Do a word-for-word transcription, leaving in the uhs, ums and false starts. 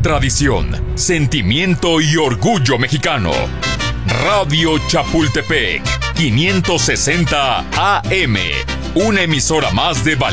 tradición, sentimiento y orgullo mexicano. Radio Chapultepec, quinientos sesenta A M, una emisora más de Valencia.